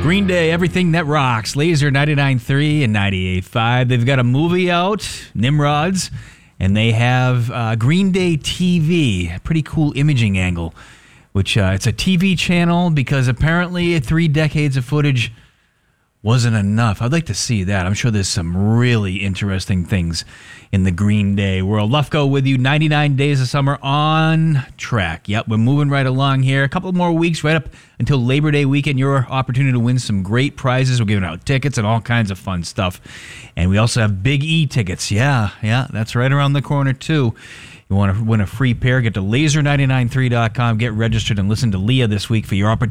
Green Day, Everything That Rocks, Laser 99.3 and 98.5. They've got a movie out, Nimrods, and they have Green Day TV, a pretty cool imaging angle, which it's a TV channel because apparently 3 decades of footage wasn't enough. I'd like to see that. I'm sure there's some really interesting things in the Green Day world. Lefko with you, 99 Days of Summer on track. Yep, we're moving right along here. A couple more weeks right up until Labor Day weekend. Your opportunity to win some great prizes. We're giving out tickets and all kinds of fun stuff. And we also have Big E tickets. Yeah, that's right around the corner too. You want to win a free pair, get to laser993.com, get registered, and listen to Leah this week for your opportunity